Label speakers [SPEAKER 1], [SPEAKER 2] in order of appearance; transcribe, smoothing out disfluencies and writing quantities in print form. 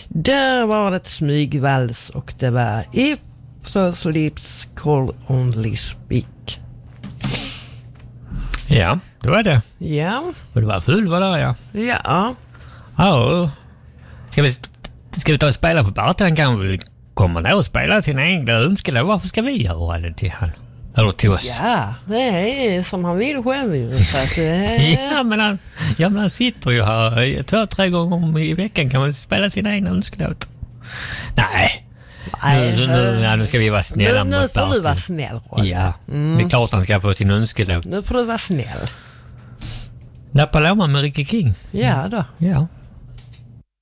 [SPEAKER 1] Där var det ett smygvals och det var If Those Lips Call Only Speak.
[SPEAKER 2] Ja, det var det.
[SPEAKER 1] Ja.
[SPEAKER 2] Och det var full, var det, ja.
[SPEAKER 1] Ja.
[SPEAKER 2] Ja. Ska vi ta och spela på Bart? Han kan väl komma där och spela sina egna önskemål. Varför ska vi göra det till han? Eller till oss?
[SPEAKER 1] Ja, det är som han vill själv ju. Så att,
[SPEAKER 2] ja, men han sitter ju här 2-3 gånger i veckan, kan man spela sina egna önskemål. Nej. Nu ska vi vara snälla
[SPEAKER 1] nu
[SPEAKER 2] mot
[SPEAKER 1] får
[SPEAKER 2] Bart.
[SPEAKER 1] du vara snäll, Roger.
[SPEAKER 2] Ja, det är klart han ska få sin önskelåt.
[SPEAKER 1] Nu får du vara snäll.
[SPEAKER 2] Lappa Lomma med Ricky King.
[SPEAKER 1] Ja då.
[SPEAKER 2] Ja.